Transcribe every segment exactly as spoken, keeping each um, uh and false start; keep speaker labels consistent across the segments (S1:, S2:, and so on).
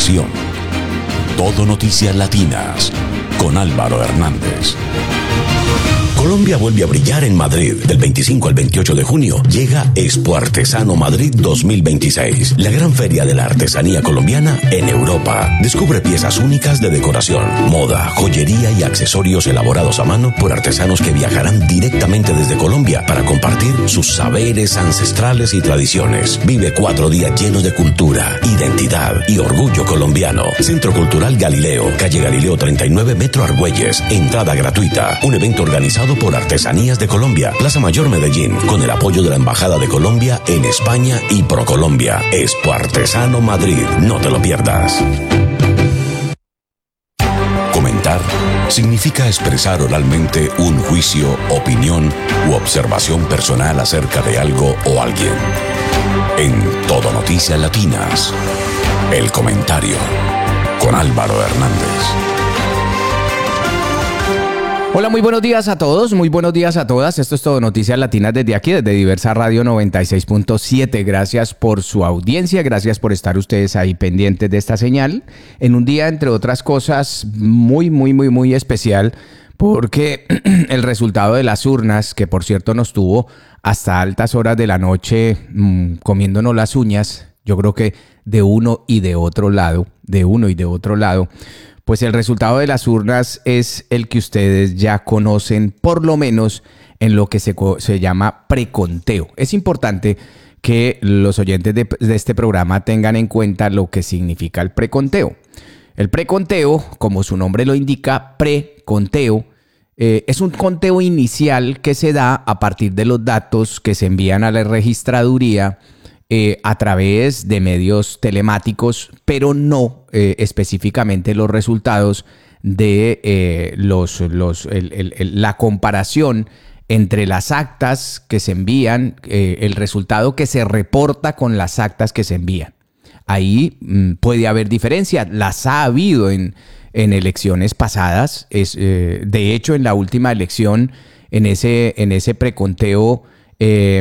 S1: información. Todo Noticias Latinas con Álvaro Hernández. Colombia vuelve a brillar en Madrid. Del veinticinco al veintiocho de junio llega Expo Artesano Madrid dos mil veintiséis, la gran feria de la artesanía colombiana en Europa. Descubre piezas únicas de decoración, moda, joyería y accesorios elaborados a mano por artesanos que viajarán directamente desde Colombia para compartir sus saberes ancestrales y tradiciones. Vive cuatro días llenos de cultura, identidad y orgullo colombiano. Centro Cultural Galileo, calle Galileo treinta y nueve, Metro Argüelles. Entrada gratuita. Un evento organizado por Artesanías de Colombia, Plaza Mayor Medellín, con el apoyo de la Embajada de Colombia en España y ProColombia. Expo Artesano Madrid, no te lo pierdas. Comentar significa expresar oralmente un juicio, opinión u observación personal acerca de algo o alguien. En Todo Noticias Latinas, el comentario con Álvaro Hernández.
S2: Hola, muy buenos días a todos, muy buenos días a todas. Esto es Todo Noticias Latinas desde aquí, desde Diversa Radio noventa y seis punto siete. Gracias por su audiencia, gracias por estar ustedes ahí pendientes de esta señal. En un día, entre otras cosas, muy, muy, muy, muy especial, porque el resultado de las urnas, que por cierto nos tuvo hasta altas horas de la noche mmm, comiéndonos las uñas, yo creo que de uno y de otro lado, de uno y de otro lado, pues el resultado de las urnas es el que ustedes ya conocen, por lo menos en lo que se, se llama preconteo. Es importante que los oyentes de, de este programa tengan en cuenta lo que significa el preconteo. El preconteo, como su nombre lo indica, preconteo, eh, es un conteo inicial que se da a partir de los datos que se envían a la registraduría Eh, a través de medios telemáticos, pero no eh, específicamente los resultados de eh, los, los, el, el, el, la comparación entre las actas que se envían, eh, el resultado que se reporta con las actas que se envían. Ahí mmm, puede haber diferencia, las ha habido en, en elecciones pasadas. Es, eh, de hecho, en la última elección, en ese, en ese preconteo, Eh,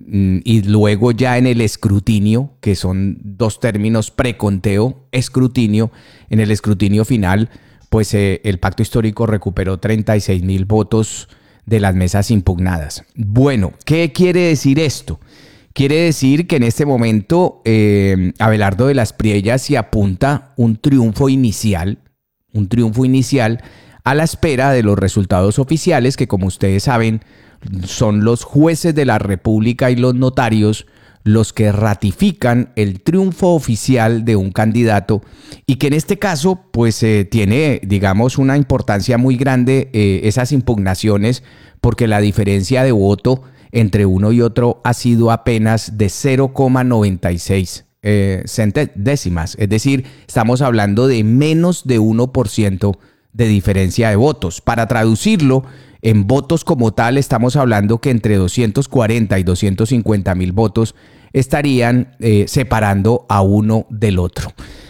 S2: y luego ya en el escrutinio, que son dos términos, preconteo, escrutinio, en el escrutinio final, pues eh, el Pacto Histórico recuperó treinta y seis mil votos de las mesas impugnadas. Bueno, ¿qué quiere decir esto? Quiere decir que en este momento eh, Abelardo de las Priellas se apunta un triunfo inicial, un triunfo inicial a la espera de los resultados oficiales que, como ustedes saben, son los jueces de la República y los notarios los que ratifican el triunfo oficial de un candidato y que en este caso pues eh, tiene, digamos, una importancia muy grande eh, esas impugnaciones, porque la diferencia de voto entre uno y otro ha sido apenas de cero coma noventa y seis eh, centésimas, es decir, estamos hablando de menos de uno por ciento de diferencia de votos. Para traducirlo en votos como tal, estamos hablando que entre doscientos cuarenta y doscientos cincuenta mil votos estarían eh, separando a uno del otro.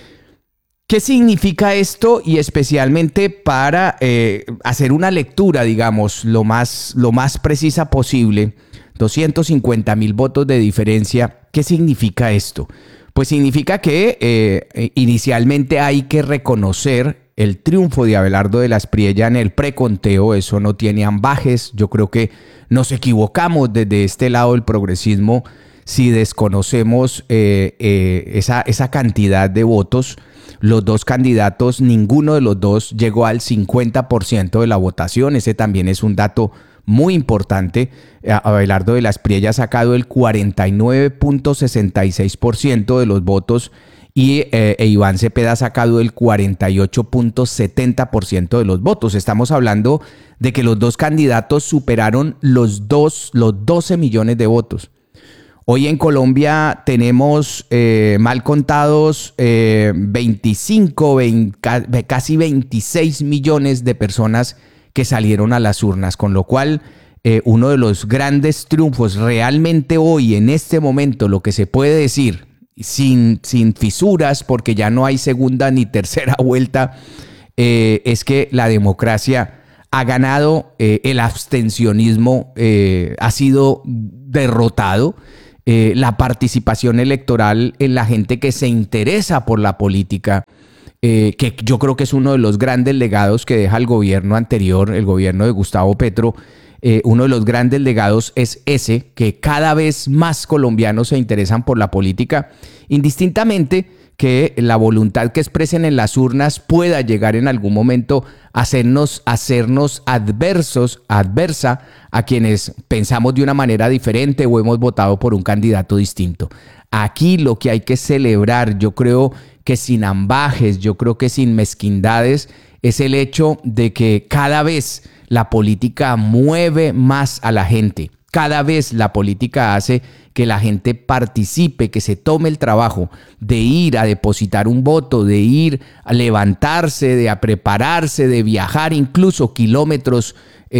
S2: ¿Qué significa esto? Y especialmente para eh, hacer una lectura, digamos, lo más, lo más precisa posible, doscientos cincuenta mil votos de diferencia. ¿Qué significa esto? Pues significa que eh, inicialmente hay que reconocer el triunfo de Abelardo de las Priellas en el preconteo. Eso no tiene ambajes. Yo creo que nos equivocamos desde este lado del progresismo si desconocemos eh, eh, esa, esa cantidad de votos. Los dos candidatos, ninguno de los dos llegó al cincuenta por ciento de la votación. Ese también es un dato muy importante. Abelardo de las Priellas ha sacado el cuarenta y nueve punto sesenta y seis por ciento de los votos y eh, e Iván Cepeda ha sacado el cuarenta y ocho punto setenta por ciento de los votos. Estamos hablando de que los dos candidatos superaron los, dos, los doce millones de votos. Hoy en Colombia tenemos eh, mal contados eh, veinticinco, veinte, casi veintiséis millones de personas que salieron a las urnas, con lo cual eh, uno de los grandes triunfos realmente hoy, en este momento, lo que se puede decir sin, sin fisuras, porque ya no hay segunda ni tercera vuelta, eh, es que la democracia ha ganado, eh, el abstencionismo eh, ha sido derrotado. eh, la participación electoral en la gente que se interesa por la política, eh, que yo creo que es uno de los grandes legados que deja el gobierno anterior, el gobierno de Gustavo Petro. Eh, uno de los grandes legados es ese, que cada vez más colombianos se interesan por la política, indistintamente que la voluntad que expresen en las urnas pueda llegar en algún momento a hacernos, hacernos adversos, adversa a quienes pensamos de una manera diferente o hemos votado por un candidato distinto. Aquí lo que hay que celebrar, yo creo que sin ambajes, yo creo que sin mezquindades, es el hecho de que cada vez la política mueve más a la gente. Cada vez la política hace que la gente participe, que se tome el trabajo de ir a depositar un voto, de ir a levantarse, de a prepararse, de viajar incluso kilómetros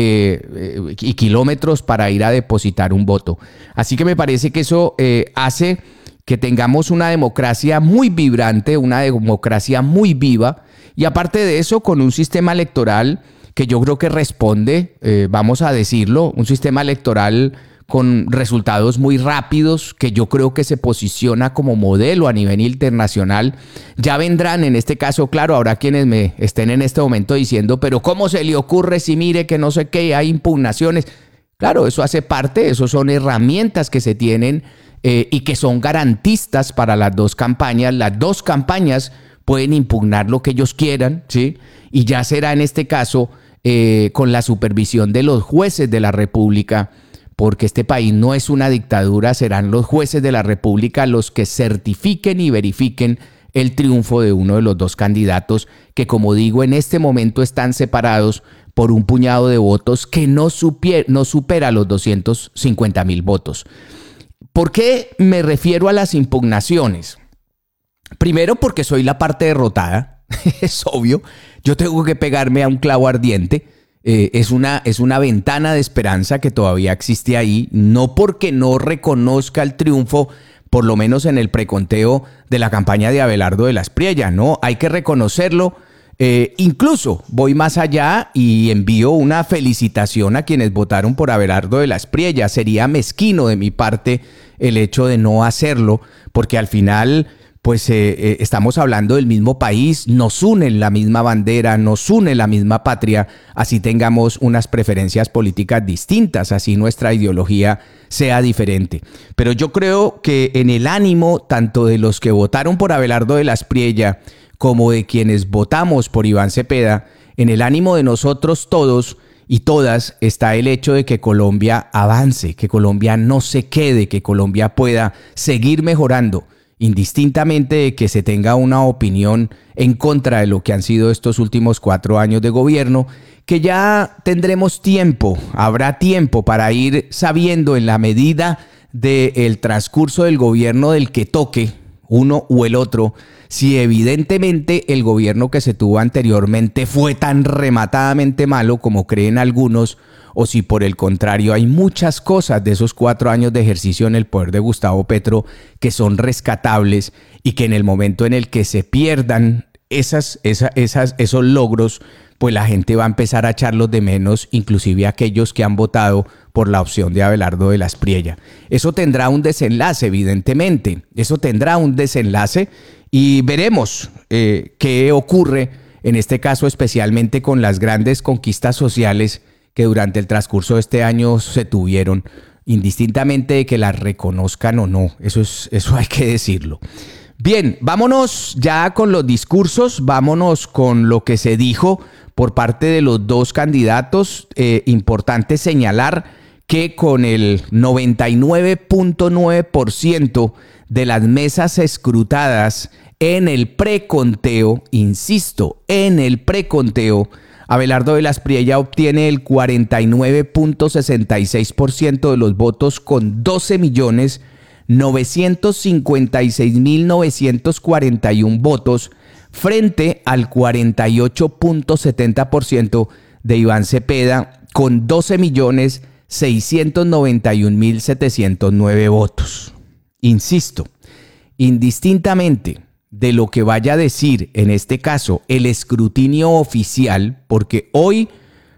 S2: eh, y kilómetros para ir a depositar un voto. Así que me parece que eso eh, hace que tengamos una democracia muy vibrante, una democracia muy viva, y aparte de eso, con un sistema electoral que yo creo que responde, eh, vamos a decirlo, un sistema electoral con resultados muy rápidos, que yo creo que se posiciona como modelo a nivel internacional. Ya vendrán, en este caso, claro, habrá quienes me estén en este momento diciendo, pero ¿cómo se le ocurre si mire que no sé qué, hay impugnaciones? Claro, eso hace parte, eso son herramientas que se tienen eh, y que son garantistas para las dos campañas. Las dos campañas pueden impugnar lo que ellos quieran, ¿sí? Y ya será en este caso eh, con la supervisión de los jueces de la República, porque este país no es una dictadura, serán los jueces de la República los que certifiquen y verifiquen el triunfo de uno de los dos candidatos que, como digo, en este momento están separados por un puñado de votos que no, supier- no supera los doscientos cincuenta mil votos. ¿Por qué me refiero a las impugnaciones? Primero, porque soy la parte derrotada, es obvio, yo tengo que pegarme a un clavo ardiente. Eh, es una, es una ventana de esperanza que todavía existe ahí, no porque no reconozca el triunfo, por lo menos en el preconteo de la campaña de Abelardo de la Espriella, no, hay que reconocerlo. Eh, incluso voy más allá y envío una felicitación a quienes votaron por Abelardo de la Espriella. Sería mezquino de mi parte el hecho de no hacerlo, porque al final pues eh, eh, estamos hablando del mismo país, nos une la misma bandera, nos une la misma patria, así tengamos unas preferencias políticas distintas, así nuestra ideología sea diferente. Pero yo creo que en el ánimo tanto de los que votaron por Abelardo de la Espriella como de quienes votamos por Iván Cepeda, en el ánimo de nosotros todos y todas está el hecho de que Colombia avance, que Colombia no se quede, que Colombia pueda seguir mejorando, indistintamente de que se tenga una opinión en contra de lo que han sido estos últimos cuatro años de gobierno, que ya tendremos tiempo, habrá tiempo para ir sabiendo en la medida del transcurso del gobierno del que toque, uno o el otro, si evidentemente el gobierno que se tuvo anteriormente fue tan rematadamente malo como creen algunos, o si por el contrario hay muchas cosas de esos cuatro años de ejercicio en el poder de Gustavo Petro que son rescatables y que en el momento en el que se pierdan esas, esa, esas, esos logros, pues la gente va a empezar a echarlos de menos, inclusive aquellos que han votado por la opción de Abelardo de la Espriella. Eso tendrá un desenlace, evidentemente, eso tendrá un desenlace y veremos eh, qué ocurre en este caso, especialmente con las grandes conquistas sociales que durante el transcurso de este año se tuvieron, indistintamente de que las reconozcan o no. Eso es, eso hay que decirlo. Bien, vámonos ya con los discursos, vámonos con lo que se dijo por parte de los dos candidatos. Eh, importante señalar que con el noventa y nueve punto nueve por ciento de las mesas escrutadas en el preconteo, insisto, en el preconteo, Abelardo de la Espriella obtiene el cuarenta y nueve punto sesenta y seis por ciento de los votos con doce millones novecientos cincuenta y seis mil novecientos cuarenta y uno votos frente al cuarenta y ocho punto setenta por ciento de Iván Cepeda con doce millones seiscientos noventa y un mil setecientos nueve votos. Insisto, indistintamente de lo que vaya a decir, en este caso, el escrutinio oficial, porque hoy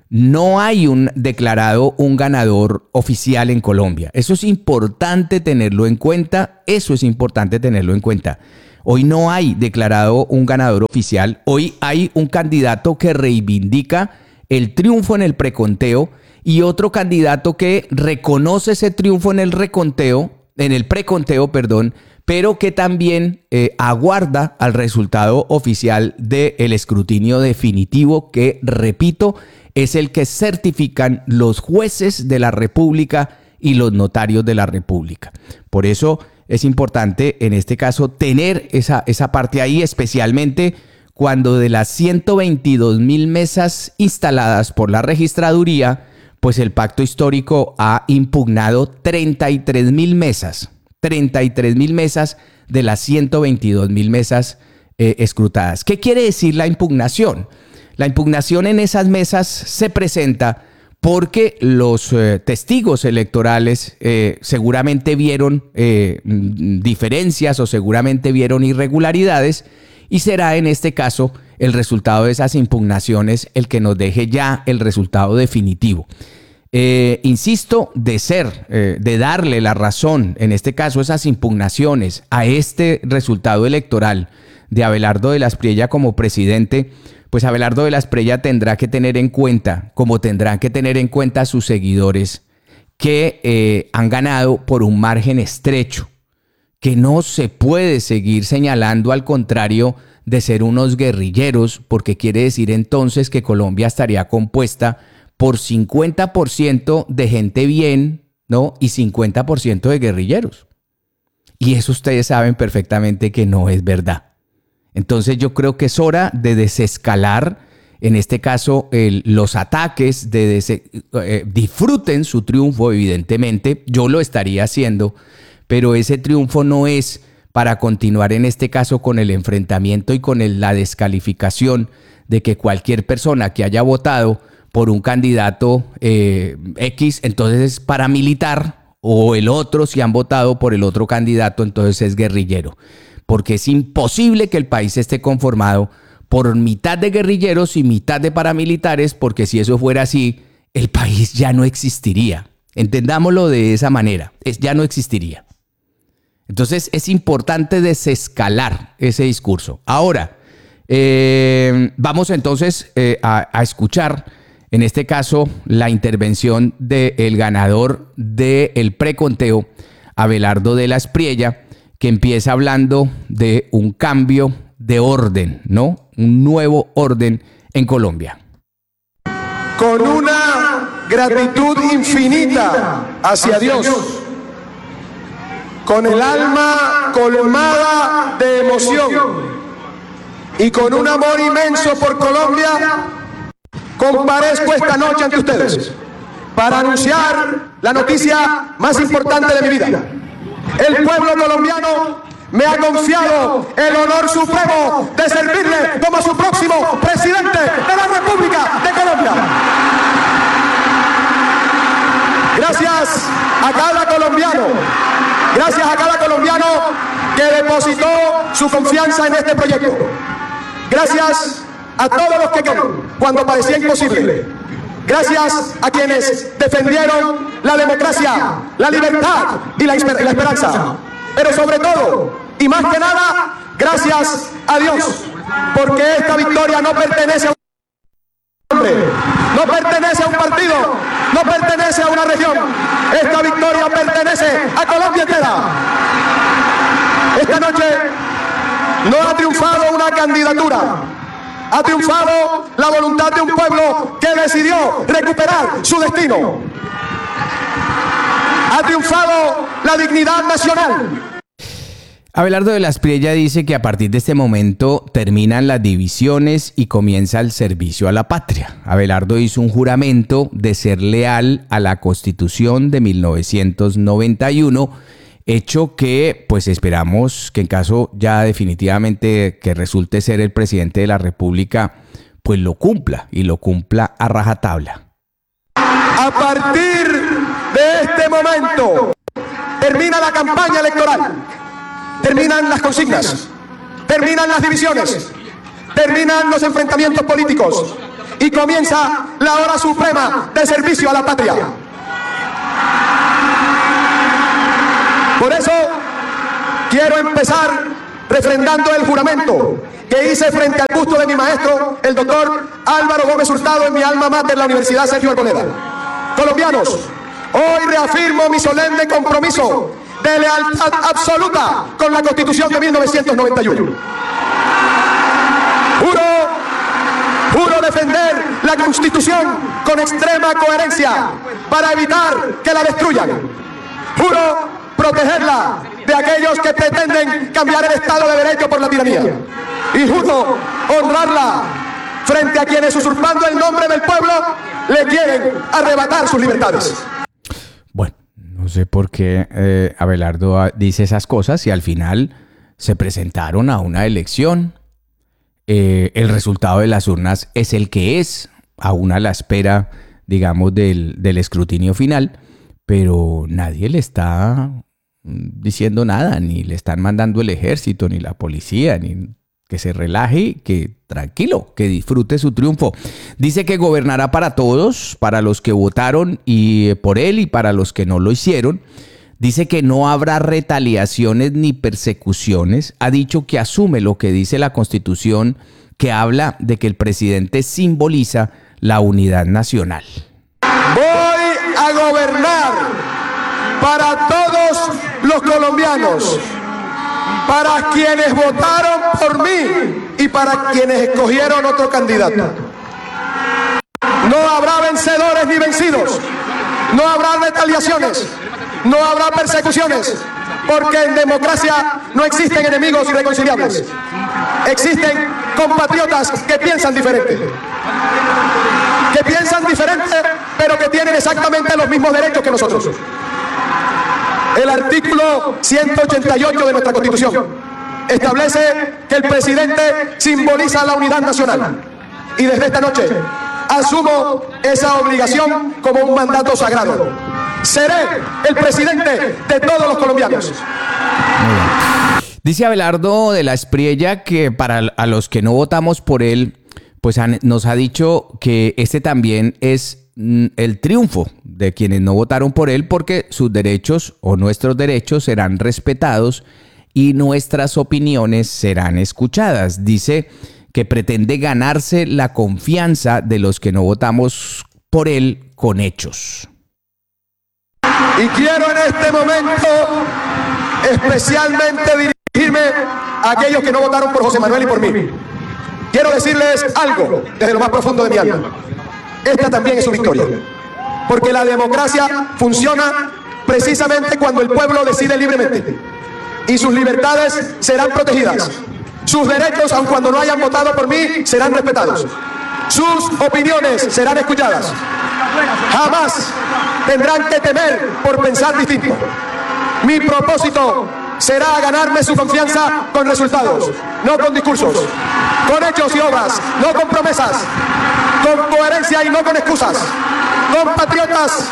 S2: no hay un declarado un ganador oficial en Colombia. Eso es importante tenerlo en cuenta, eso es importante tenerlo en cuenta. Hoy no hay declarado un ganador oficial, hoy hay un candidato que reivindica el triunfo en el preconteo y otro candidato que reconoce ese triunfo en el reconteo, en el preconteo, perdón, pero que también eh, aguarda al resultado oficial del escrutinio definitivo que, repito, es el que certifican los jueces de la República y los notarios de la República. Por eso es importante en este caso tener esa, esa parte ahí, especialmente cuando de las ciento veintidós mil mesas instaladas por la registraduría, pues el pacto histórico ha impugnado treinta y tres mil mesas, treinta y tres mil mesas de las ciento veintidós mil mesas eh, escrutadas. ¿Qué quiere decir la impugnación? La impugnación en esas mesas se presenta porque los eh, testigos electorales eh, seguramente vieron eh, diferencias o seguramente vieron irregularidades y será en este caso el resultado de esas impugnaciones el que nos deje ya el resultado definitivo. Eh, insisto, de ser, eh, de darle la razón, en este caso esas impugnaciones a este resultado electoral de Abelardo de la Espriella como presidente, pues Abelardo de la Espriella tendrá que tener en cuenta, como tendrán que tener en cuenta sus seguidores, que eh, han ganado por un margen estrecho, que no se puede seguir señalando al contrario de ser unos guerrilleros, porque quiere decir entonces que Colombia estaría compuesta por cincuenta por ciento de gente bien, ¿no? Y cincuenta por ciento de guerrilleros. Y eso ustedes saben perfectamente que no es verdad. Entonces yo creo que es hora de desescalar, en este caso, el, los ataques, de des, eh, disfruten su triunfo, evidentemente, yo lo estaría haciendo, pero ese triunfo no es para continuar en este caso con el enfrentamiento y con el, la descalificación de que cualquier persona que haya votado por un candidato eh, X, entonces es paramilitar, o el otro, si han votado por el otro candidato, entonces es guerrillero. Porque es imposible que el país esté conformado por mitad de guerrilleros y mitad de paramilitares, porque si eso fuera así, el país ya no existiría. Entendámoslo de esa manera, es, ya no existiría. Entonces es importante desescalar ese discurso. Ahora, eh, vamos entonces eh, a, a escuchar, en este caso, la intervención del ganador del preconteo, Abelardo de la Espriella, que empieza hablando de un cambio de orden, ¿no? Un nuevo orden en Colombia.
S3: Con una gratitud infinita hacia Dios, con el alma colmada de emoción y con un amor inmenso por Colombia, comparezco esta noche ante ustedes para anunciar la noticia más importante de mi vida. El pueblo colombiano me ha confiado el honor supremo de servirle como su próximo presidente de la República de Colombia. Gracias a cada colombiano, gracias a cada colombiano que depositó su confianza en este proyecto. Gracias a todos los que creen cuando parecía imposible. Gracias a quienes defendieron la democracia, la libertad y la, esper- la esperanza. Pero sobre todo, y más que nada, gracias a Dios, porque esta victoria no pertenece a un hombre, no pertenece a un partido, no pertenece a una región. Esta victoria pertenece a Colombia entera. Esta noche no ha triunfado una candidatura. Ha triunfado la voluntad de un pueblo que decidió recuperar su destino. Ha triunfado la dignidad nacional.
S2: Abelardo de la Espriella dice que a partir de este momento terminan las divisiones y comienza el servicio a la patria. Abelardo hizo un juramento de ser leal a la Constitución de mil novecientos noventa y uno, hecho que pues esperamos que en caso ya definitivamente que resulte ser el presidente de la República, pues lo cumpla y lo cumpla a rajatabla.
S3: A partir de este momento termina la campaña electoral, terminan las consignas, terminan las divisiones, terminan los enfrentamientos políticos y comienza la hora suprema de servicio a la patria. Por eso quiero empezar refrendando el juramento que hice frente al busto de mi maestro, el doctor Álvaro Gómez Hurtado, en mi alma mater, la Universidad Sergio Arboleda. Colombianos, hoy reafirmo mi solemne compromiso de lealtad absoluta con la Constitución de mil novecientos noventa y uno. Juro, juro defender la Constitución con extrema coherencia para evitar que la destruyan. Juro protegerla de aquellos que pretenden cambiar el Estado de Derecho por la tiranía. Y juro honrarla frente a quienes, usurpando el nombre del pueblo, le quieren arrebatar sus libertades.
S2: Bueno, no sé por qué eh, Abelardo dice esas cosas y al final se presentaron a una elección. Eh, el resultado de las urnas es el que es, aún a la espera, digamos, del, del escrutinio final, pero nadie le está diciendo nada, ni le están mandando el ejército, ni la policía, ni que se relaje, que tranquilo, que disfrute su triunfo. Dice que gobernará para todos, para los que votaron y por él y para los que no lo hicieron. Dice que no habrá retaliaciones ni persecuciones. Ha dicho que asume lo que dice la Constitución, que habla de que el presidente simboliza la unidad nacional.
S3: Voy a gobernar para todos los colombianos, para quienes votaron por mí y para quienes escogieron otro candidato. No habrá vencedores ni vencidos, no habrá retaliaciones, no habrá persecuciones, porque en democracia no existen enemigos irreconciliables. Existen compatriotas que piensan diferente, que piensan diferente, pero que tienen exactamente los mismos derechos que nosotros. El artículo ciento ochenta y ocho de nuestra Constitución establece que el presidente simboliza la unidad nacional. Y desde esta noche asumo esa obligación como un mandato sagrado. Seré el presidente de todos los colombianos.
S2: Dice Abelardo de la Espriella que para a los que no votamos por él, pues han, nos ha dicho que este también es el triunfo de quienes no votaron por él, porque sus derechos o nuestros derechos serán respetados y nuestras opiniones serán escuchadas. Dice que pretende ganarse la confianza de los que no votamos por él con hechos.
S3: Y quiero en este momento especialmente dirigirme a aquellos que no votaron por José Manuel y por mí. Quiero decirles algo desde lo más profundo de mi alma. Esta también es su victoria, porque la democracia funciona precisamente cuando el pueblo decide libremente, y sus libertades serán protegidas, sus derechos, aun cuando no hayan votado por mí, serán respetados, sus opiniones serán escuchadas, jamás tendrán que temer por pensar distinto. Mi propósito será ganarme su confianza con resultados, no con discursos, con hechos y obras, no con promesas, con coherencia y no con excusas. Compatriotas.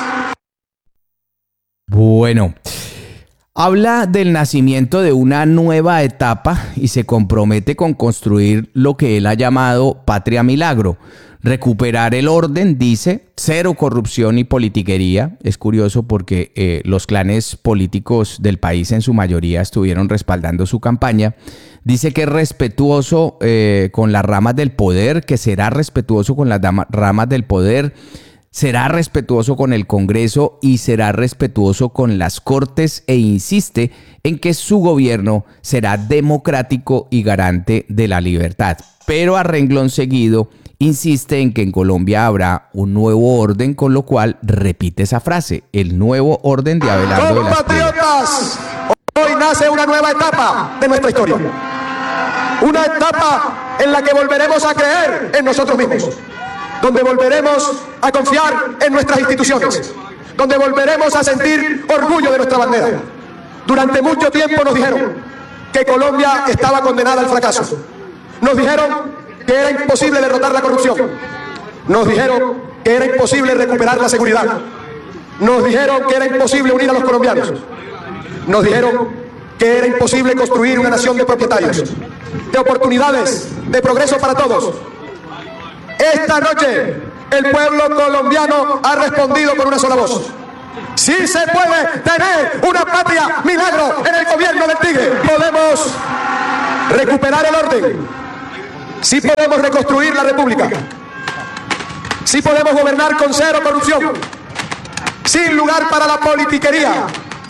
S2: Bueno, habla del nacimiento de una nueva etapa y se compromete con construir lo que él ha llamado Patria Milagro. Recuperar el orden, dice, cero corrupción y politiquería. Es curioso porque eh, los clanes políticos del país en su mayoría estuvieron respaldando su campaña. Dice que es respetuoso eh, con las ramas del poder, que será respetuoso con las dama, ramas del poder, será respetuoso con el Congreso y será respetuoso con las Cortes, e insiste en que su gobierno será democrático y garante de la libertad. Pero a renglón seguido insiste en que en Colombia habrá un nuevo orden, con lo cual repite esa frase, el nuevo orden de Abelardo de la Espriella.
S3: Compatriotas, hoy nace una nueva etapa de nuestra historia. Una etapa en la que volveremos a creer en nosotros mismos, donde volveremos a confiar en nuestras instituciones, donde volveremos a sentir orgullo de nuestra bandera. Durante mucho tiempo nos dijeron que Colombia estaba condenada al fracaso. Nos dijeron que era imposible derrotar la corrupción. Nos dijeron que era imposible recuperar la seguridad. Nos dijeron que era imposible unir a los colombianos. Nos dijeron que era imposible construir una nación de propietarios, de oportunidades, de progreso para todos. Esta noche el pueblo colombiano ha respondido con una sola voz. Sí se puede tener una patria milagro en el gobierno del Tigre. Podemos recuperar el orden. Sí podemos reconstruir la república. Sí podemos gobernar con cero corrupción. Sin lugar para la politiquería.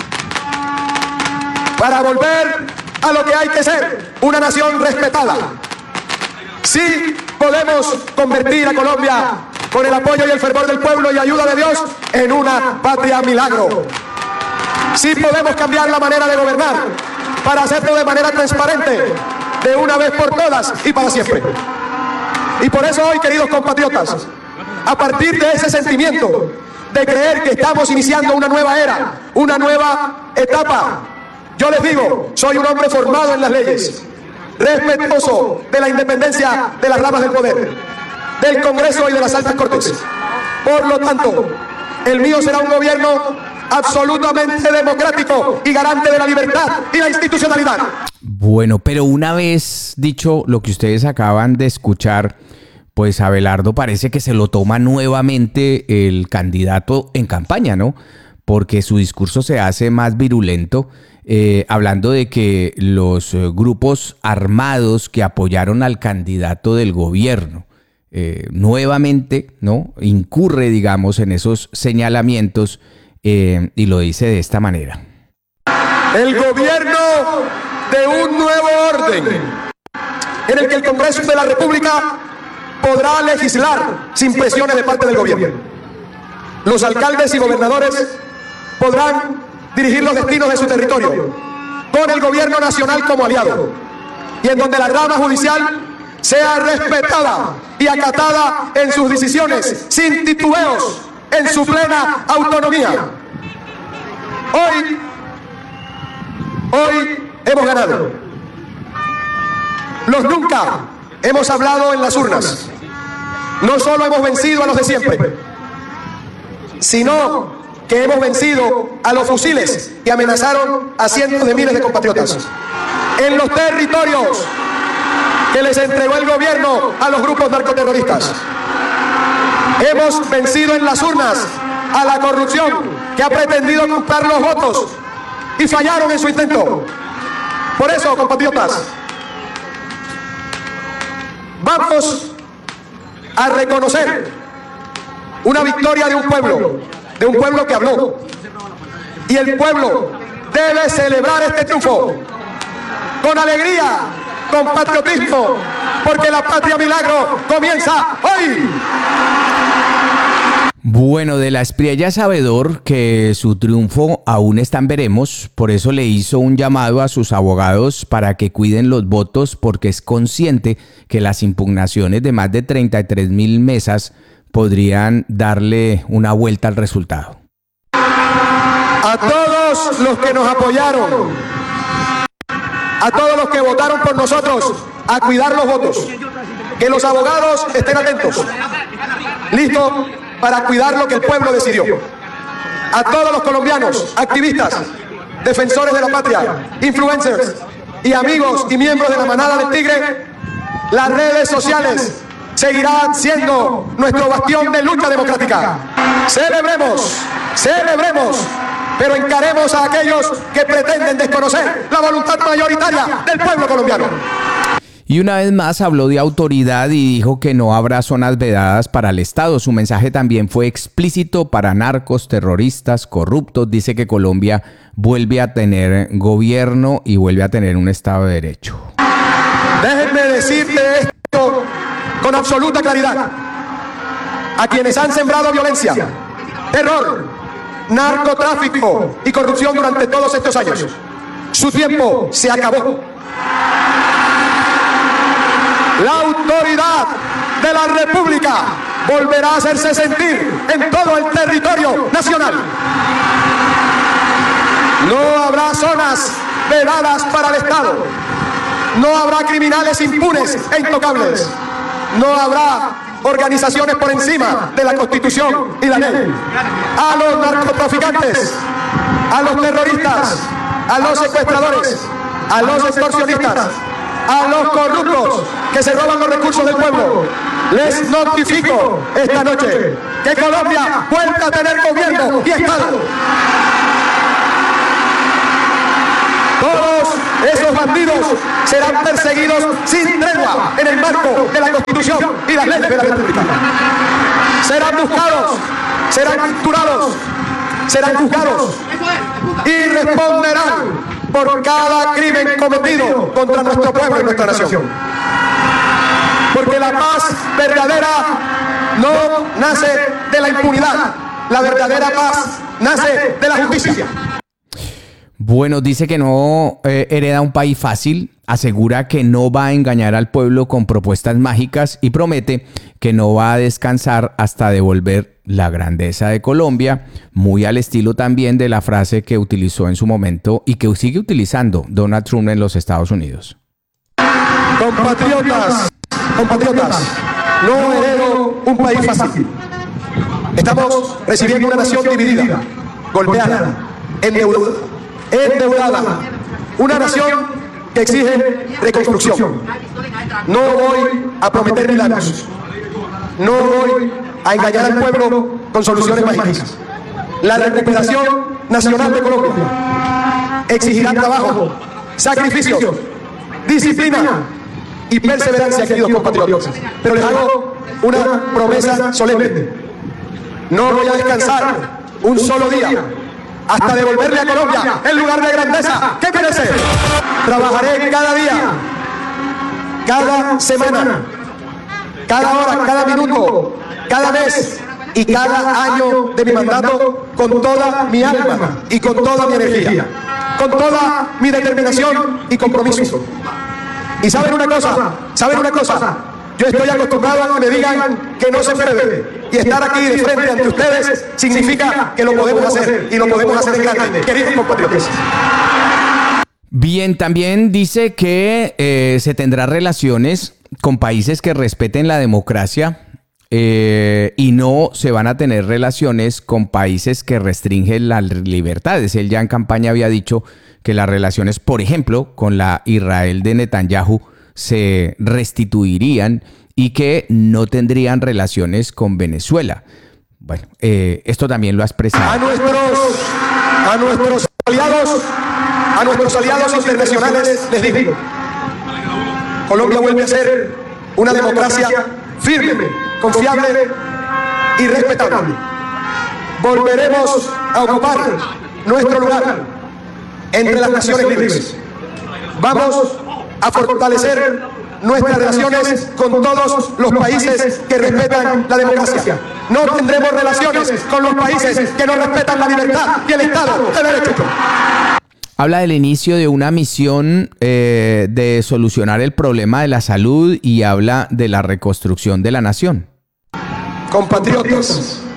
S3: Para volver a lo que hay que ser, una nación respetada. Sí podemos convertir a Colombia, con el apoyo y el fervor del pueblo y ayuda de Dios, en una patria milagro. Sí podemos cambiar la manera de gobernar para hacerlo de manera transparente, de una vez por todas y para siempre. Y por eso hoy, queridos compatriotas, a partir de ese sentimiento de creer que estamos iniciando una nueva era, una nueva etapa, yo les digo, soy un hombre formado en las leyes, respetuoso de la independencia de las ramas del poder, del Congreso y de las altas cortes. Por lo tanto, el mío será un gobierno absolutamente democrático y garante de la libertad y la institucionalidad.
S2: Bueno, pero una vez dicho lo que ustedes acaban de escuchar, pues Abelardo parece que se lo toma nuevamente el candidato en campaña, ¿no? Porque su discurso se hace más virulento, eh, hablando de que los eh, grupos armados que apoyaron al candidato del gobierno eh, nuevamente, ¿no?, incurre, digamos, en esos señalamientos eh, y lo dice de esta manera.
S3: El gobierno de un nuevo orden en el que el Congreso de la República podrá legislar sin presiones de parte del gobierno. Los alcaldes y gobernadores podrán dirigir los destinos de su territorio con el gobierno nacional como aliado, y en donde la rama judicial sea respetada y acatada en sus decisiones sin titubeos, en su plena autonomía. Hoy, hoy hemos ganado. Los nunca hemos hablado en las urnas. No solo hemos vencido a los de siempre, sino que hemos vencido a los fusiles que amenazaron a cientos de miles de compatriotas en los territorios que les entregó el gobierno a los grupos narcoterroristas. Hemos vencido en las urnas a la corrupción que ha pretendido comprar los votos y fallaron en su intento. Por eso, compatriotas, vamos a reconocer una victoria de un pueblo, de un pueblo que habló. Y el pueblo debe celebrar este triunfo con alegría, con patriotismo, porque la patria milagro comienza hoy.
S2: Bueno, de la Espriella es sabedor que su triunfo aún está en veremos, por eso le hizo un llamado a sus abogados para que cuiden los votos, porque es consciente que las impugnaciones de más de treinta y tres mil mesas podrían darle una vuelta al resultado.
S3: A todos los que nos apoyaron, a todos los que votaron por nosotros, a cuidar los votos, que los abogados estén atentos, listos para cuidar lo que el pueblo decidió. A todos los colombianos, activistas, defensores de la patria, influencers y amigos y miembros de la manada del Tigre, las redes sociales seguirán siendo nuestro bastión de lucha democrática. Celebremos, celebremos, pero encaremos a aquellos que pretenden desconocer la voluntad mayoritaria del pueblo colombiano.
S2: Y una vez más habló de autoridad y dijo que no habrá zonas vedadas para el Estado. Su mensaje también fue explícito para narcos, terroristas, corruptos. Dice que Colombia vuelve a tener gobierno y vuelve a tener un Estado de Derecho.
S3: Déjenme decirte esto con absoluta claridad. A quienes han sembrado violencia, terror, narcotráfico y corrupción durante todos estos años, su tiempo se acabó. La autoridad de la República volverá a hacerse sentir en todo el territorio nacional. No habrá zonas vedadas para el Estado. No habrá criminales impunes e intocables. No habrá organizaciones por encima de la Constitución y la ley. A los narcotraficantes, a los terroristas, a los secuestradores, a los extorsionistas, a los corruptos que se roban los recursos del pueblo. Les notifico esta noche que Colombia vuelve a tener gobierno y Estado. Todos esos bandidos serán perseguidos sin tregua en el marco de la Constitución y las leyes de la República. Serán buscados, serán capturados, serán juzgados y responderán por cada crimen cometido contra nuestro pueblo y nuestra nación. Porque la paz verdadera no nace de la impunidad, la verdadera paz nace de la justicia.
S2: Bueno, dice que no eh, hereda un país fácil, asegura que no va a engañar al pueblo con propuestas mágicas y promete que no va a descansar hasta devolver la grandeza de Colombia, muy al estilo también de la frase que utilizó en su momento y que sigue utilizando Donald Trump en los Estados Unidos.
S3: Compatriotas, compatriotas, no heredo un país fácil. Estamos recibiendo una nación dividida, golpeada, endeudada, endeudada, una nación que exige reconstrucción. No voy a prometer milagros, no voy a engañar al pueblo con soluciones mágicas. La recuperación nacional de Colombia exigirá trabajo, sacrificios, disciplina y perseverancia, queridos compatriotas. Pero les hago una promesa solemne. No voy a descansar un solo día hasta devolverle a Colombia el lugar de grandeza que merece. Trabajaré cada día, cada semana, cada hora, cada minuto, cada mes y cada año de mi mandato con toda mi alma y con toda mi energía, con toda mi determinación y compromiso. Y saben una cosa, saben una cosa, yo estoy acostumbrado a que me digan que no se puede. Y estar aquí de frente ante ustedes significa que lo podemos hacer y lo podemos hacer en grande, queridos compatriotas.
S2: Bien, también dice que eh, se tendrá relaciones con países que respeten la democracia eh, y no se van a tener relaciones con países que restringen las libertades. Él ya en campaña había dicho que las relaciones, por ejemplo, con la Israel de Netanyahu se restituirían y que no tendrían relaciones con Venezuela. Bueno, eh, esto también lo ha expresado.
S3: A nuestros, a nuestros aliados, a nuestros aliados internacionales les digo, Colombia vuelve a ser una democracia firme, confiable y respetable. Volveremos a ocupar nuestro lugar entre las naciones libres. Vamos a fortalecer nuestras relaciones con todos los países que respetan la democracia. No tendremos relaciones con los países que no respetan la libertad y el Estado de Derecho.
S2: Habla del inicio de una misión eh, de solucionar el problema de la salud y habla de la reconstrucción de la nación.
S3: Compatriotas,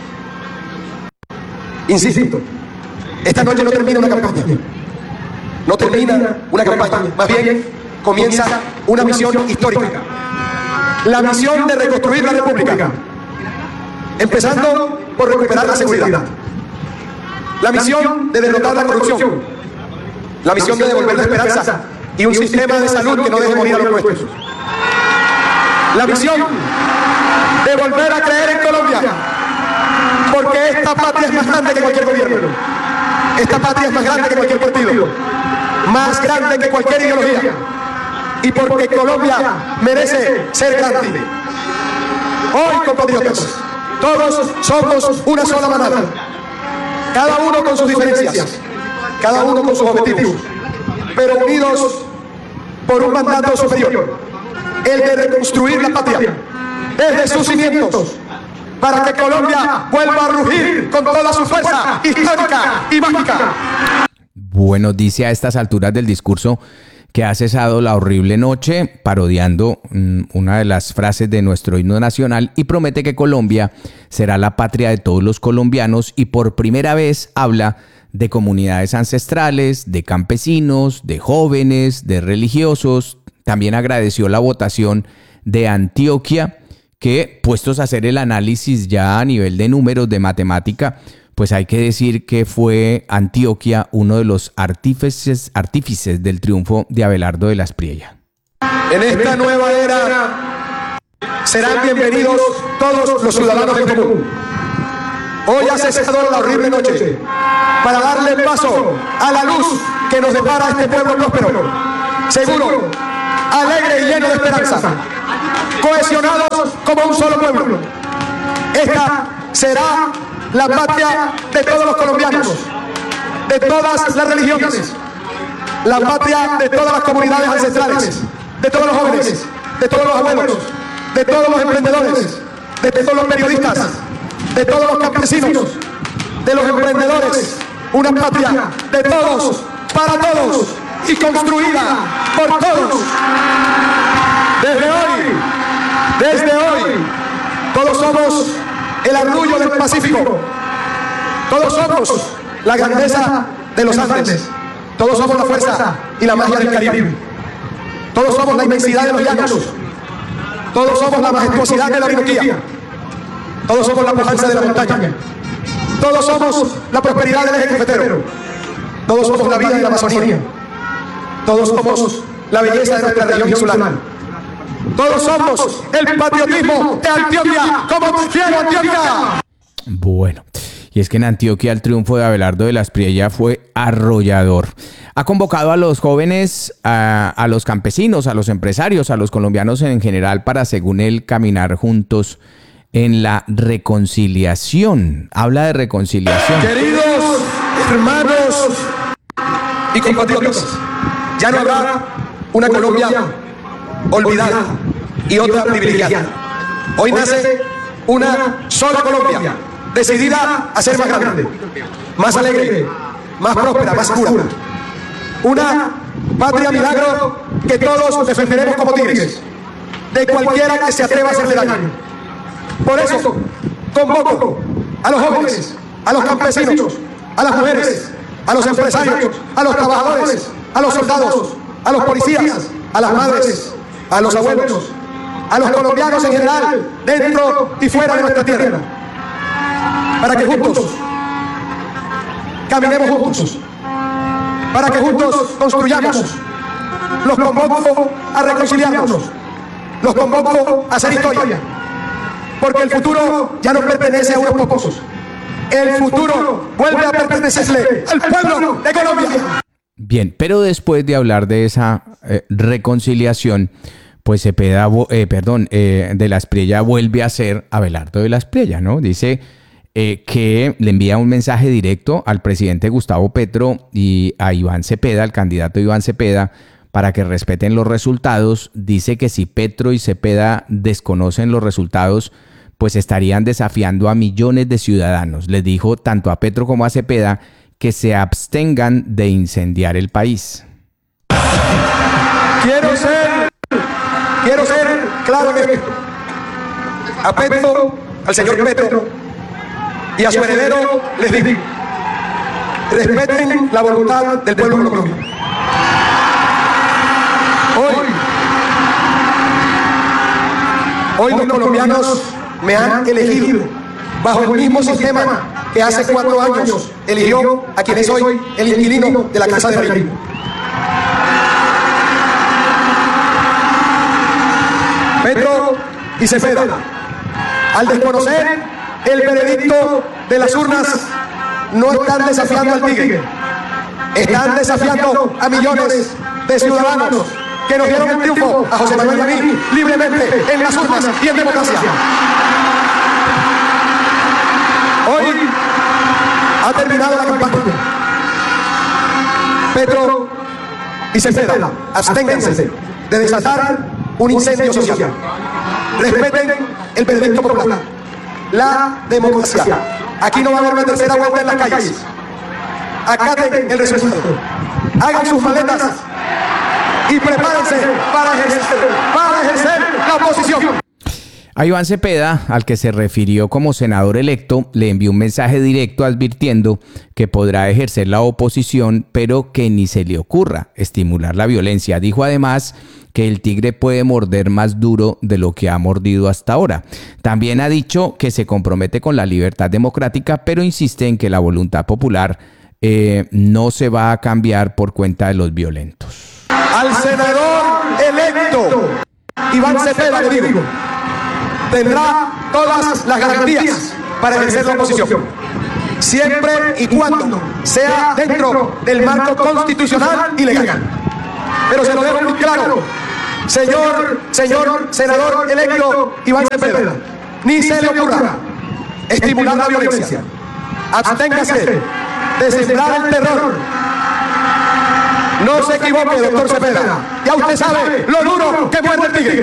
S3: insisto, esta noche no termina una campaña. No termina una campaña, más bien comienza una misión histórica. La misión de reconstruir la República, empezando por recuperar la seguridad. La misión de derrotar la corrupción. La misión de devolver la esperanza y un sistema de salud que no deje morir a los nuestros. La misión de volver a creer en Colombia, porque esta patria es más grande que cualquier gobierno. Esta patria es más grande que cualquier partido, más grande que cualquier ideología. Y porque Colombia merece ser grande. Hoy, compatriotas, todos somos una sola manada, cada uno con sus diferencias, cada uno con sus objetivos, pero unidos por un mandato superior, el de reconstruir la patria desde sus cimientos, para que Colombia vuelva a rugir con toda su fuerza histórica y mágica.
S2: Bueno, dice a estas alturas del discurso que ha cesado la horrible noche, parodiando mmm, una de las frases de nuestro himno nacional, y promete que Colombia será la patria de todos los colombianos, y por primera vez habla de comunidades ancestrales, de campesinos, de jóvenes, de religiosos. También agradeció la votación de Antioquia, que, puestos a hacer el análisis ya a nivel de números de matemática, pues hay que decir que fue Antioquia uno de los artífices, artífices del triunfo de Abelardo de la Espriella.
S3: En esta nueva era serán bienvenidos todos los ciudadanos del común. Hoy ha cesado la horrible noche para darle paso a la luz que nos depara este pueblo próspero, seguro, alegre y lleno de esperanza, cohesionados como un solo pueblo. Esta será la patria de todos los colombianos, de todas las religiones, la patria de todas las comunidades ancestrales, de todos los jóvenes, de todos los abuelos, de todos los emprendedores, de todos los periodistas, de todos los campesinos, de los emprendedores, una patria de todos, para todos y construida por todos. Desde hoy, desde hoy, todos somos el orgullo del Pacífico, todos somos la grandeza de los Andes, todos somos la fuerza y la magia del Caribe, todos somos la inmensidad de los llanos, todos somos la majestuosidad de la Orinoquía, todos somos la pujanza de la montaña, todos somos la prosperidad del eje cafetero, todos somos la vida de la Amazonía, todos somos la belleza de nuestra región insular, todos somos el patriotismo de Antioquia, como quiero Antioquia.
S2: Bueno, y es que en Antioquia el triunfo de Abelardo de la Espriella fue arrollador. Ha convocado a los jóvenes, a, a los campesinos, a los empresarios, a los colombianos en general para, según él, caminar juntos en la reconciliación. Habla de reconciliación.
S3: Queridos hermanos y compatriotas, ya no habrá una Colombia olvidada y otra privilegiada. Hoy nace una sola Colombia, decidida a ser más grande, más alegre, más próspera, más pura. Una patria milagro que todos defenderemos como tigres, de cualquiera que se atreva a hacerle daño. Por eso convoco a los jóvenes, a los campesinos, a las mujeres, a los empresarios, a los trabajadores, a los soldados, a los policías, a las madres, a los abuelos, a los colombianos en general, dentro y fuera de nuestra tierra, para que juntos caminemos juntos, para que juntos construyamos. Los convoco a reconciliarnos, los convoco a hacer historia, porque el futuro ya no pertenece a unos pocos. El futuro vuelve a pertenecerle al pueblo de Colombia.
S2: Bien, pero después de hablar de esa eh, reconciliación, pues Cepeda, eh, perdón, eh, de la Espriella vuelve a ser Abelardo de la Espriella, ¿no? Dice eh, que le envía un mensaje directo al presidente Gustavo Petro y a Iván Cepeda, al candidato Iván Cepeda, para que respeten los resultados. Dice que si Petro y Cepeda desconocen los resultados, pues estarían desafiando a millones de ciudadanos. Les dijo tanto a Petro como a Cepeda que se abstengan de incendiar el país.
S3: Quiero ser, quiero ser claro en esto. A Petro, al señor Petro y a su heredero les digo: respeten la voluntad del pueblo colombiano. Hoy, hoy los colombianos me han elegido bajo el mismo sistema que hace cuatro años eligió a quien es hoy el inquilino de la Casa de Nariño. Petro y Cepeda, al desconocer el veredicto de las urnas, no están desafiando al tigre, están desafiando a millones de ciudadanos que nos dieron el triunfo a José Manuel y a mí libremente en las urnas y en democracia. Hoy ha terminado la campaña. Petro y Cepeda, absténganse de desatar un incendio social. Respeten el veredicto popular, la democracia. Aquí no va a haber una tercera vuelta en las calles. Acaten el resultado, hagan sus maletas y prepárense para ejercer, para ejercer la oposición.
S2: A Iván Cepeda, al que se refirió como senador electo, le envió un mensaje directo advirtiendo que podrá ejercer la oposición, pero que ni se le ocurra estimular la violencia. Dijo además que el tigre puede morder más duro de lo que ha mordido hasta ahora. También ha dicho que se compromete con la libertad democrática, pero insiste en que la voluntad popular eh, no se va a cambiar por cuenta de los violentos.
S3: Al senador electo Iván Cepeda le digo, tendrá todas las garantías para ejercer la oposición, siempre y cuando sea dentro del marco constitucional y legal. Pero se lo dejo muy claro, señor, señor senador electo Iván Cepeda, ni se le ocurra estimular la violencia. Absténgase de sembrar el terror. No se equivoque, doctor Cepeda. Ya usted sabe lo duro que muerde el tigre.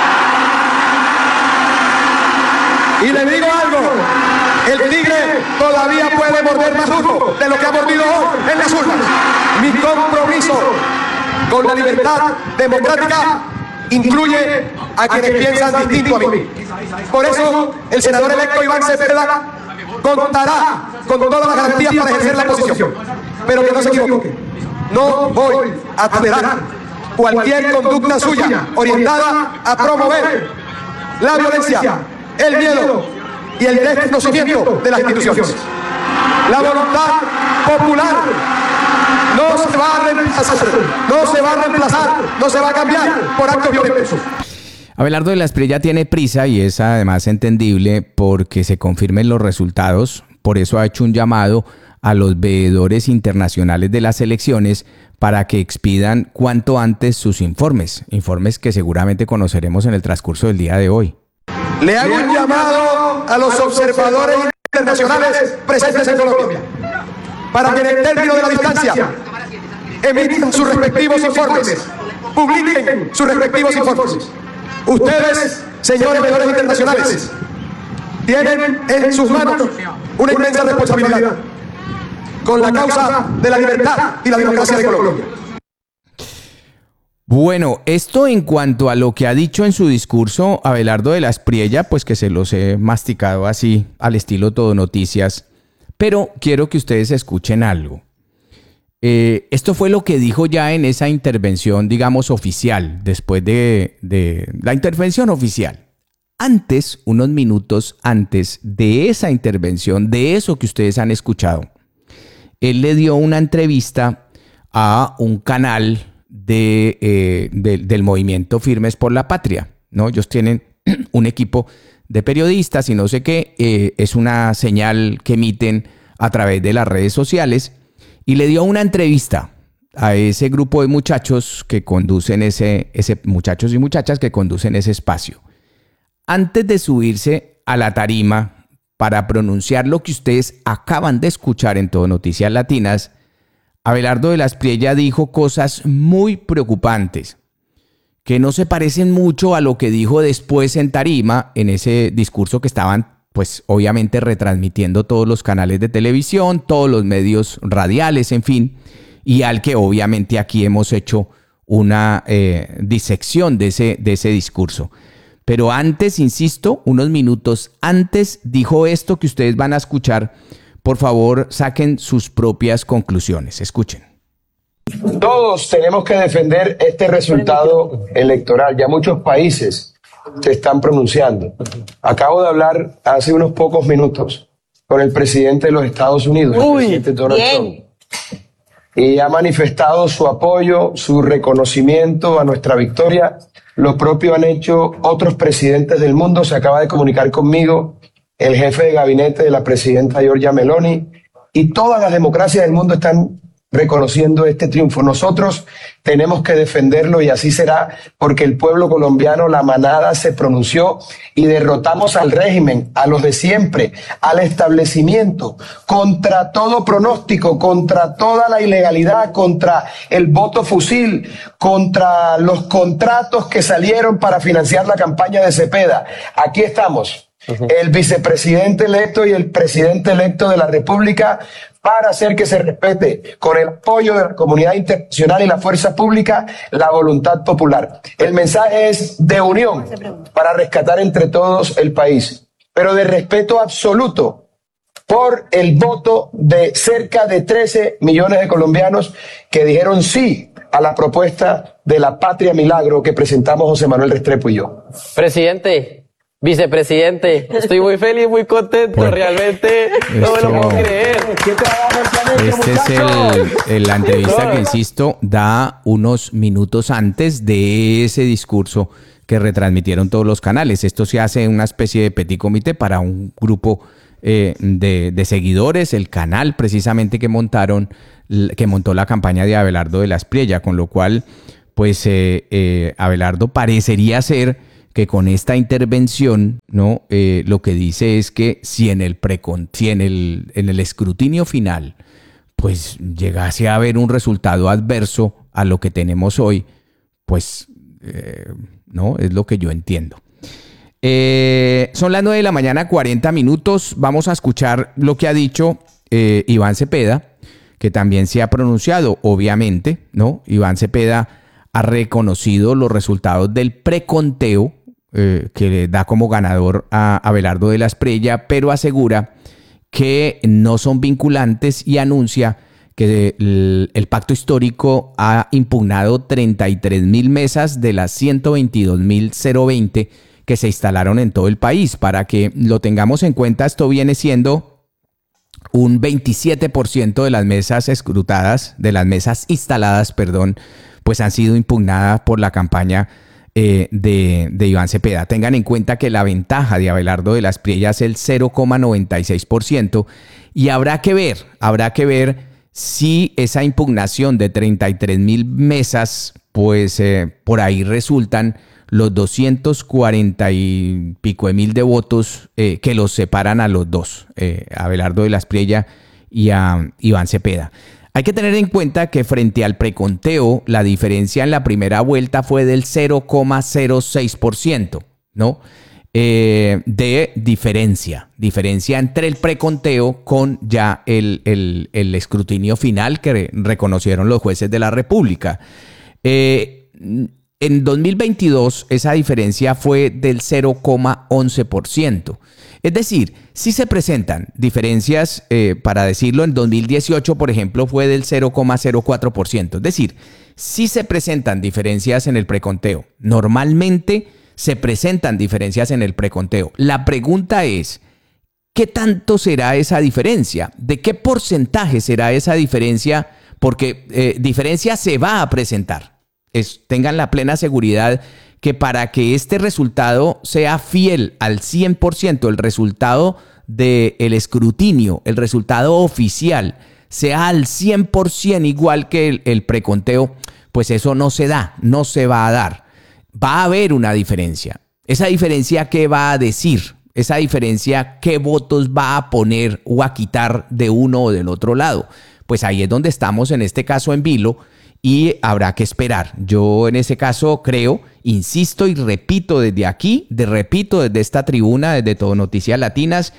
S3: Y le digo algo, el tigre todavía puede morder más duro de lo que ha mordido hoy en las urnas. Mi compromiso con la libertad democrática incluye a quienes piensan distinto a mí. Por eso, el senador electo Iván Cepeda contará con todas las garantías para ejercer la oposición. Pero que no se equivoque, no voy a tolerar cualquier conducta suya orientada a promover la violencia, el miedo y el desconocimiento de las instituciones. La voluntad popular no se va a reemplazar, no se va a reemplazar, no se va a cambiar por actos violentos.
S2: Abelardo de la Espriella tiene prisa y es además entendible porque se confirmen los resultados. Por eso ha hecho un llamado a los veedores internacionales de las elecciones para que expidan cuanto antes sus informes, informes que seguramente conoceremos en el transcurso del día de hoy.
S3: Le hago un llamado a los observadores internacionales presentes en Colombia para que en el término de la distancia emitan sus respectivos informes, publiquen sus respectivos informes. Ustedes, señores veedores internacionales, tienen en sus manos una inmensa responsabilidad con la causa de la libertad y la democracia de Colombia.
S2: Bueno, esto en cuanto a lo que ha dicho en su discurso Abelardo de la Espriella, pues que se los he masticado así al estilo Todo Noticias, pero quiero que ustedes escuchen algo. Eh, esto fue lo que dijo ya en esa intervención, digamos, oficial, después de, de la intervención oficial. Antes, unos minutos antes de esa intervención, de eso que ustedes han escuchado, él le dio una entrevista a un canal de, eh, de, del movimiento Firmes por la Patria, ¿no? Ellos tienen un equipo de periodistas y no sé qué, eh, es una señal que emiten a través de las redes sociales, y le dio una entrevista a ese grupo de muchachos que conducen ese, ese muchachos y muchachas que conducen ese espacio. Antes de subirse a la tarima para pronunciar lo que ustedes acaban de escuchar en Todo Noticias Latinas, Abelardo de la Espriella dijo cosas muy preocupantes que no se parecen mucho a lo que dijo después en tarima, en ese discurso que estaban, pues obviamente retransmitiendo todos los canales de televisión, todos los medios radiales, en fin, y al que obviamente aquí hemos hecho una eh, disección de ese, de ese discurso. Pero antes, insisto, unos minutos antes dijo esto que ustedes van a escuchar. Por favor, saquen sus propias conclusiones. Escuchen.
S4: Todos tenemos que defender este resultado electoral. Ya muchos países se están pronunciando. Acabo de hablar hace unos pocos minutos con el presidente de los Estados Unidos, el
S5: Uy,
S4: presidente Donald
S5: bien.
S4: Trump, y ha manifestado su apoyo, su reconocimiento a nuestra victoria. Lo propio han hecho otros presidentes del mundo. Se acaba de comunicar conmigo el jefe de gabinete de la presidenta Giorgia Meloni, y todas las democracias del mundo están reconociendo este triunfo. Nosotros tenemos que defenderlo y así será, porque el pueblo colombiano, la manada, se pronunció y derrotamos al régimen, a los de siempre, al establecimiento, contra todo pronóstico, contra toda la ilegalidad, contra el voto fusil, contra los contratos que salieron para financiar la campaña de Cepeda. Aquí estamos. Uh-huh. El vicepresidente electo y el presidente electo de la República, para hacer que se respete, con el apoyo de la comunidad internacional y la fuerza pública, la voluntad popular. El mensaje es de unión para rescatar entre todos el país, pero de respeto absoluto por el voto de cerca de trece millones de colombianos que dijeron sí a la propuesta de la Patria Milagro que presentamos José Manuel Restrepo y yo.
S5: Presidente, Vicepresidente, estoy muy feliz, muy contento, bueno, realmente no me lo puedo creer.
S2: Este es el, el, la entrevista que, insisto, da unos minutos antes de ese discurso que retransmitieron todos los canales. Esto se hace en una especie de petit comité para un grupo eh, de, de seguidores, el canal precisamente que montaron, que montó la campaña de Abelardo de la Espriella, con lo cual, pues, eh, eh, Abelardo parecería ser que con esta intervención, ¿no? Eh, lo que dice es que si en el precon, si en el, en el escrutinio final, pues llegase a haber un resultado adverso a lo que tenemos hoy, pues eh, no, es lo que yo entiendo. Eh, son las nueve de la mañana, cuarenta minutos. Vamos a escuchar lo que ha dicho eh, Iván Cepeda, que también se ha pronunciado, obviamente, ¿no? Iván Cepeda ha reconocido los resultados del preconteo, Eh, que da como ganador a Abelardo de la Espriella, pero asegura que no son vinculantes y anuncia que el, el pacto histórico ha impugnado treinta y tres mil mesas de las ciento veintidós mil veinte que se instalaron en todo el país. Para que lo tengamos en cuenta, esto viene siendo un veintisiete por ciento de las mesas escrutadas, de las mesas instaladas, perdón, pues han sido impugnadas por la campaña Eh, de, de Iván Cepeda. Tengan en cuenta que la ventaja de Abelardo de la Espriella es el cero coma noventa y seis por ciento y habrá que ver, habrá que ver si esa impugnación de treinta y tres mil mesas, pues eh, por ahí resultan los doscientos cuarenta y pico de mil de votos eh, que los separan a los dos, eh, a Abelardo de la Espriella y a Iván Cepeda. Hay que tener en cuenta que frente al preconteo, la diferencia en la primera vuelta fue del cero coma cero seis por ciento, ¿no? Eh, de diferencia, diferencia entre el preconteo con ya el, el, el escrutinio final que re- reconocieron los jueces de la República. Eh, en dos mil veintidós esa diferencia fue del cero coma once por ciento. Es decir, si se presentan diferencias, eh, para decirlo, en dos mil dieciocho, por ejemplo, fue del cero coma cero cuatro por ciento. Es decir, si se presentan diferencias en el preconteo. Normalmente se presentan diferencias en el preconteo. La pregunta es, ¿qué tanto será esa diferencia? ¿De qué porcentaje será esa diferencia? Porque eh, diferencia se va a presentar. Es, tengan la plena seguridad que para que este resultado sea fiel al cien por ciento, el resultado del escrutinio, el resultado oficial, sea al cien por ciento igual que el, el preconteo, pues eso no se da, no se va a dar. Va a haber una diferencia. Esa diferencia, ¿qué va a decir? Esa diferencia, ¿qué votos va a poner o a quitar de uno o del otro lado? Pues ahí es donde estamos en este caso en vilo. Y habrá que esperar. Yo en ese caso creo, insisto y repito desde aquí, de repito desde esta tribuna, desde Todo Noticias Latinas,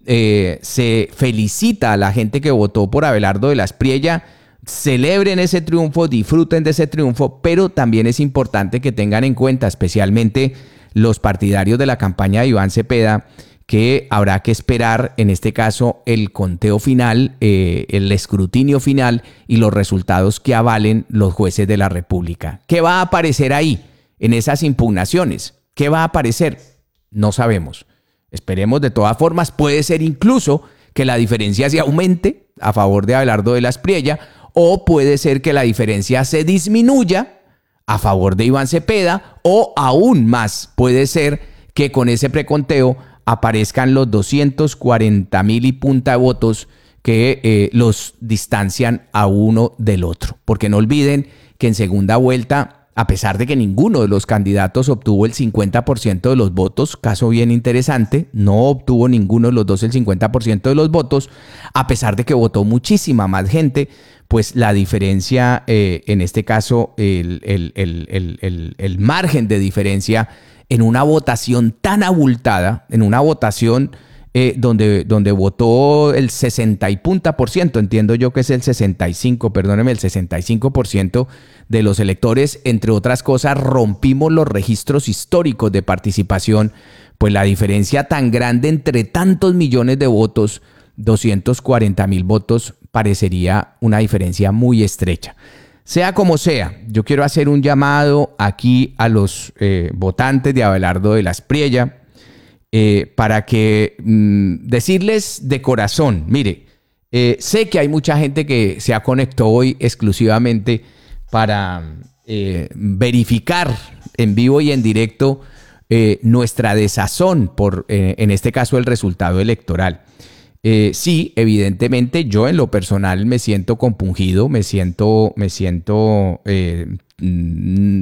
S2: eh, se felicita a la gente que votó por Abelardo de la Espriella, celebren ese triunfo, disfruten de ese triunfo, pero también es importante que tengan en cuenta, especialmente los partidarios de la campaña de Iván Cepeda, que habrá que esperar, en este caso, el conteo final, eh, el escrutinio final y los resultados que avalen los jueces de la República. ¿Qué va a aparecer ahí en esas impugnaciones? ¿Qué va a aparecer? No sabemos. Esperemos de todas formas. Puede ser incluso que la diferencia se aumente a favor de Abelardo de la Espriella, o puede ser que la diferencia se disminuya a favor de Iván Cepeda, o aún más puede ser que con ese preconteo aparezcan los doscientos cuarenta mil y punta de votos que eh, los distancian a uno del otro. Porque no olviden que en segunda vuelta, a pesar de que ninguno de los candidatos obtuvo el cincuenta por ciento de los votos, caso bien interesante, no obtuvo ninguno de los dos el cincuenta por ciento de los votos, a pesar de que votó muchísima más gente, pues la diferencia, eh, en este caso, el, el, el, el, el, el margen de diferencia en una votación tan abultada, en una votación eh, donde, donde votó el sesenta y punta por ciento, entiendo yo que es el sesenta y cinco, perdóneme, el sesenta y cinco por ciento de los electores, entre otras cosas, rompimos los registros históricos de participación, pues la diferencia tan grande entre tantos millones de votos, doscientos cuarenta mil votos, parecería una diferencia muy estrecha. Sea como sea, yo quiero hacer un llamado aquí a los eh, votantes de Abelardo de la Espriella eh, para que mm, decirles de corazón, mire, eh, sé que hay mucha gente que se ha conectado hoy exclusivamente para eh, verificar en vivo y en directo eh, nuestra desazón por, eh, en este caso, el resultado electoral. Eh, sí, evidentemente yo en lo personal me siento compungido, me siento, me siento, eh, mm,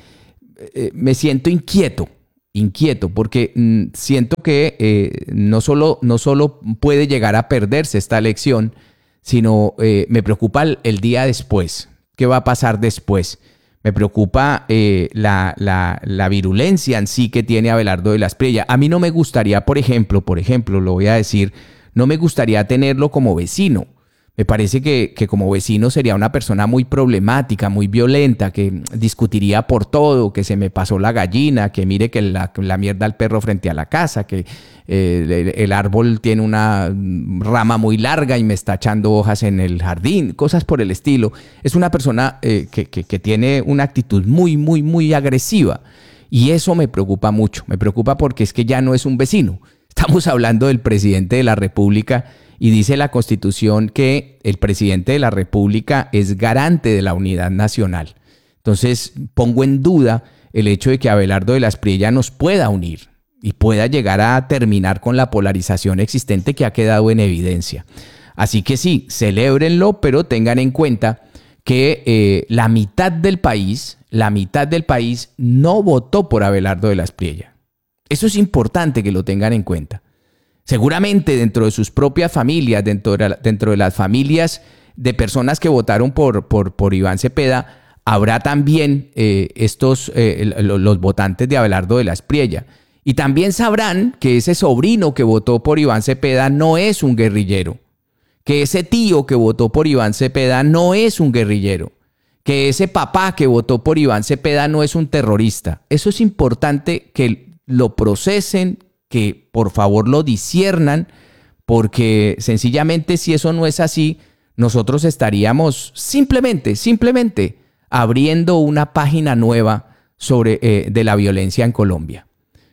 S2: eh, me siento inquieto, inquieto, porque mm, siento que eh, no solo, no solo puede llegar a perderse esta elección, sino eh, me preocupa el, el día después. ¿Qué va a pasar después? Me preocupa eh, la, la, la virulencia en sí que tiene Abelardo de la Espriella. A mí no me gustaría, por ejemplo, por ejemplo, lo voy a decir, no me gustaría tenerlo como vecino. Me parece que, que como vecino sería una persona muy problemática, muy violenta, que discutiría por todo, que se me pasó la gallina, que mire que la, la mierda al perro frente a la casa, que eh, el, el árbol tiene una rama muy larga y me está echando hojas en el jardín, cosas por el estilo. Es una persona eh, que, que, que tiene una actitud muy, muy, muy agresiva. Y eso me preocupa mucho. Me preocupa porque es que ya no es un vecino. Estamos hablando del presidente de la República y dice la Constitución que el presidente de la República es garante de la unidad nacional. Entonces pongo en duda el hecho de que Abelardo de la Espriella nos pueda unir y pueda llegar a terminar con la polarización existente que ha quedado en evidencia. Así que sí, celébrenlo, pero tengan en cuenta que eh, la mitad del país, la mitad del país no votó por Abelardo de la Espriella. Eso es importante que lo tengan en cuenta. Seguramente dentro de sus propias familias, dentro de, la, dentro de las familias de personas que votaron por, por, por Iván Cepeda, habrá también eh, estos, eh, los, los votantes de Abelardo de la Espriella. Y también sabrán que ese sobrino que votó por Iván Cepeda no es un guerrillero, que ese tío que votó por Iván Cepeda no es un guerrillero, que ese papá que votó por Iván Cepeda no es un terrorista. Eso es importante que lo procesen, que por favor lo disciernan, porque sencillamente si eso no es así, nosotros estaríamos simplemente, simplemente abriendo una página nueva sobre, eh, de la violencia en Colombia.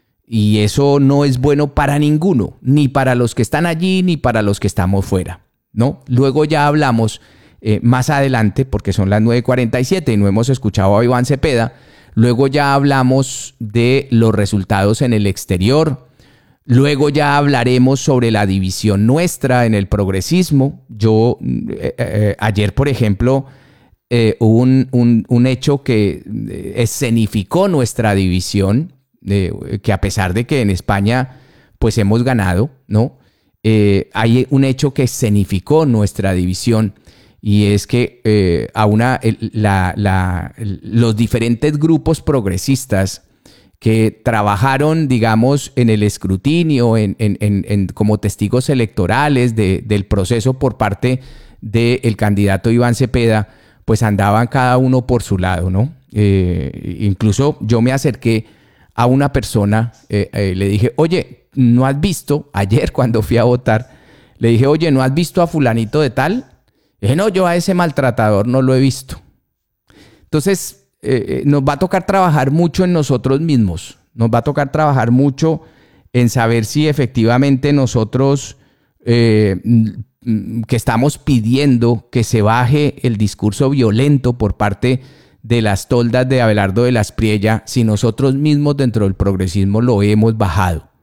S2: Y eso no es bueno para ninguno, ni para los que están allí, ni para los que estamos fuera, ¿no? Luego ya hablamos eh, más adelante, porque son las nueve cuarenta y siete y no hemos escuchado a Iván Cepeda. Luego ya hablamos de los resultados en el exterior. Luego ya hablaremos sobre la división nuestra en el progresismo. Yo, eh, eh, ayer, por ejemplo, eh, hubo un, un, un hecho que escenificó nuestra división, eh, que a pesar de que en España pues hemos ganado, ¿no? Eh, hay un hecho que escenificó nuestra división. Y es que eh, a una, la, la, los diferentes grupos progresistas que trabajaron, digamos, en el escrutinio, en, en, en, en, como testigos electorales de, del proceso por parte del candidato Iván Cepeda, pues andaban cada uno por su lado, ¿no? Eh, incluso yo me acerqué a una persona, eh, eh, le dije, oye, ¿no has visto? Ayer cuando fui a votar, le dije, oye, ¿no has visto a fulanito de tal? Dije, no, yo a ese maltratador no lo he visto. Entonces, eh, nos va a tocar trabajar mucho en nosotros mismos. Nos va a tocar trabajar mucho en saber si efectivamente nosotros eh, que estamos pidiendo que se baje el discurso violento por parte de las toldas de Abelardo de la Espriella, si nosotros mismos dentro del progresismo lo hemos bajado.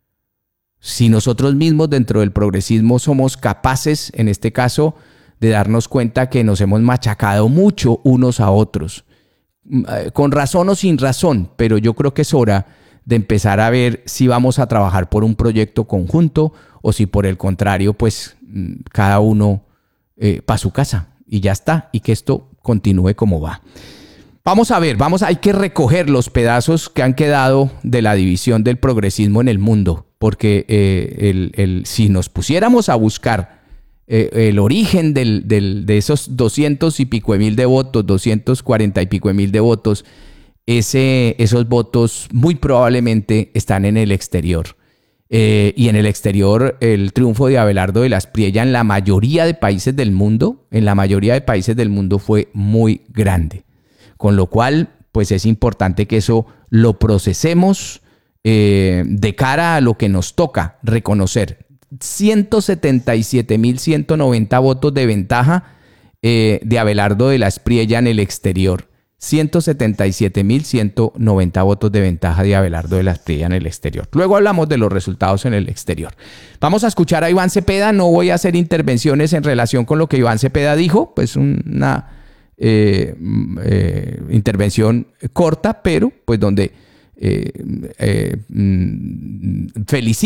S2: Si nosotros mismos dentro del progresismo somos capaces, en este caso, de darnos cuenta que nos hemos machacado mucho unos a otros, con razón o sin razón, pero yo creo que es hora de empezar a ver si vamos a trabajar por un proyecto conjunto o si por el contrario, pues cada uno eh, para su casa y ya está, y que esto continúe como va. Vamos a ver, vamos, hay que recoger los pedazos que han quedado de la división del progresismo en el mundo, porque eh, el, el, si nos pusiéramos a buscar Eh, el origen del, del, de esos doscientos y pico de mil de votos, doscientos cuarenta y pico de mil de votos, ese, esos votos muy probablemente están en el exterior. Eh, y en el exterior el triunfo de Abelardo de la Espriella en la mayoría de países del mundo, en la mayoría de países del mundo fue muy grande. Con lo cual, pues es importante que eso lo procesemos, eh, de cara a lo que nos toca reconocer. ciento setenta y siete mil ciento noventa votos de ventaja eh, de Abelardo de la Espriella en el exterior. ciento setenta y siete mil ciento noventa votos de ventaja de Abelardo de la Espriella en el exterior. Luego hablamos de los resultados en el exterior. Vamos a escuchar a Iván Cepeda. No voy a hacer intervenciones en relación con lo que Iván Cepeda dijo, pues una eh, eh, intervención corta, pero pues donde eh, eh, felicito